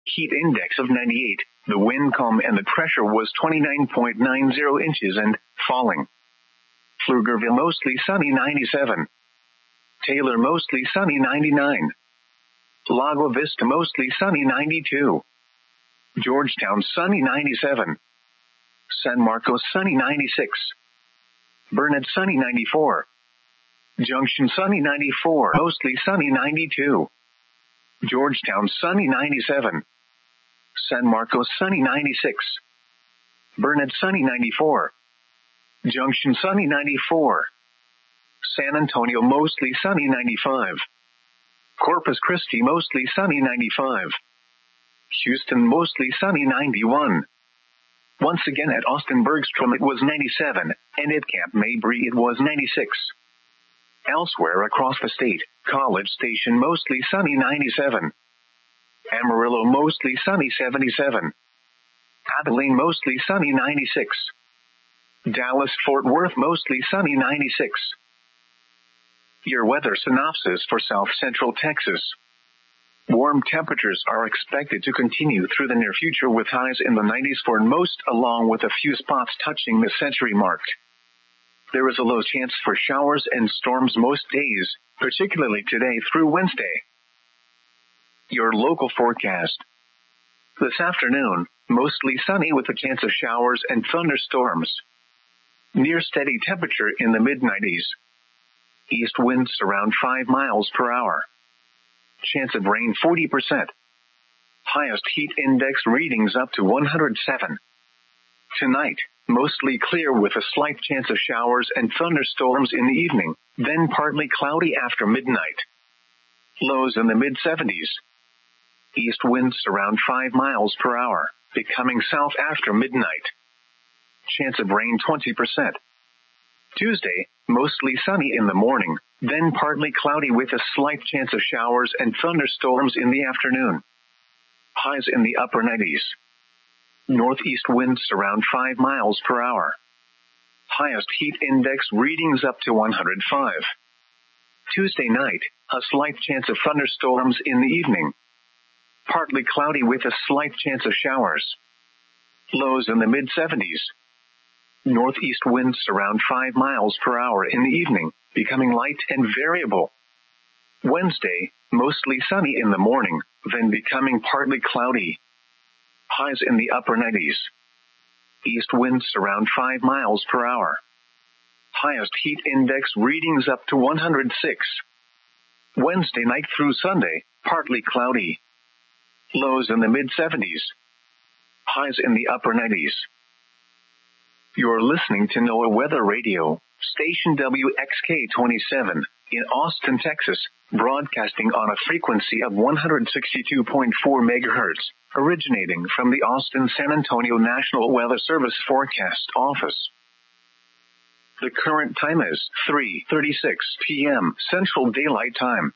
heat index of 98. The wind calm and the pressure was 29.90 inches and falling. Pflugerville mostly sunny 97. Taylor mostly sunny 99. Lago Vista mostly sunny 92. Georgetown sunny 97. San Marcos sunny 96. Burnett sunny 94. Junction sunny 94, mostly sunny 92. Georgetown sunny 97. San Marcos sunny 96. Burnett sunny 94. Junction sunny 94. San Antonio mostly sunny 95. Corpus Christi mostly sunny 95. Houston mostly sunny 91. Once again at Austin Bergstrom it was 97, and at Camp Mabry it was 96. Elsewhere across the state, College Station mostly sunny 97. Amarillo mostly sunny 77. Abilene mostly sunny 96. Dallas-Fort Worth mostly sunny 96. Your weather synopsis for South Central Texas. Warm temperatures are expected to continue through the near future with highs in the 90s for most, along with a few spots touching the century mark. There is a low chance for showers and storms most days, particularly today through Wednesday. Your local forecast. This afternoon, mostly sunny with a chance of showers and thunderstorms. Near steady temperature in the mid-90s. East winds around 5 miles per hour. Chance of rain 40%. Highest heat index readings up to 107. Tonight, mostly clear with a slight chance of showers and thunderstorms in the evening, then partly cloudy after midnight. Lows in the mid-70s. East winds around 5 miles per hour, becoming south after midnight. Chance of rain 20%. Tuesday, mostly sunny in the morning, then partly cloudy with a slight chance of showers and thunderstorms in the afternoon. Highs in the upper 90s. Northeast winds around 5 miles per hour. Highest heat index readings up to 105. Tuesday night, a slight chance of thunderstorms in the evening. Partly cloudy with a slight chance of showers. Lows in the mid-70s. Northeast winds around 5 miles per hour in the evening, becoming light and variable. Wednesday, mostly sunny in the morning, then becoming partly cloudy. Highs in the upper 90s. East winds around 5 miles per hour. Highest heat index readings up to 106. Wednesday night through Sunday, partly cloudy. Lows in the mid-70s. Highs in the upper 90s. You're listening to NOAA Weather Radio, station WXK-27, in Austin, Texas, broadcasting on a frequency of 162.4 megahertz, originating from the Austin-San Antonio National Weather Service Forecast Office. The current time is 3:36 p.m. Central Daylight Time.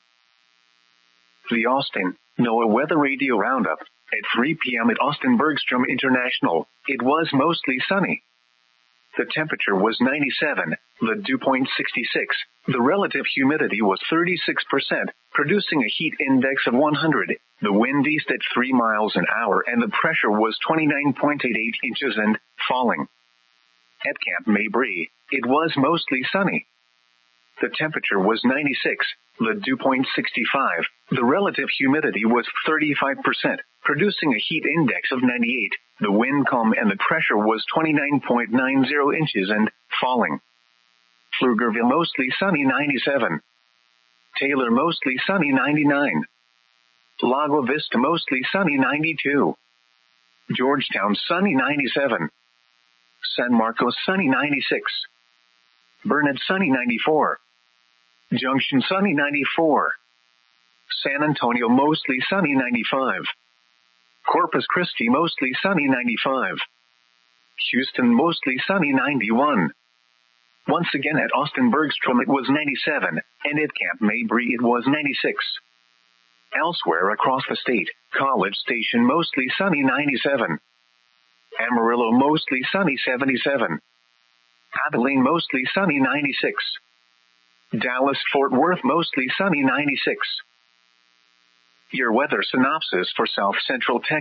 The Austin NOAA Weather Radio Roundup. At 3 p.m. at Austin Bergstrom International, it was mostly sunny. The temperature was 97, the dew point 66, the relative humidity was 36%, producing a heat index of 100, the wind east at 3 miles an hour and the pressure was 29.88 inches and falling. At Camp Mabry, it was mostly sunny. The temperature was 96, the dew point 65, the relative humidity was 35%, producing a heat index of 98. The wind calm and the pressure was 29.90 inches and falling. Pflugerville mostly sunny 97. Taylor mostly sunny 99. Lago Vista mostly sunny 92. Georgetown sunny 97. San Marcos sunny 96. Burnett sunny 94. Junction sunny 94. San Antonio mostly sunny 95. Corpus Christi mostly sunny 95. Houston mostly sunny 91. Once again at Austin Bergstrom it was 97, and at Camp Mabry it was 96. Elsewhere across the state, College Station mostly sunny 97. Amarillo mostly sunny 77. Abilene mostly sunny 96. Dallas-Fort Worth mostly sunny 96. Your weather synopsis for South Central Texas.